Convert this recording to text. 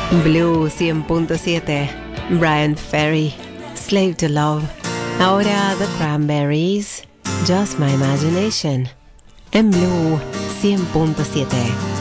Blue 100.7, Brian Ferry, Slave to Love. Ahora The Cranberries, Just My Imagination, en Blue 100.7.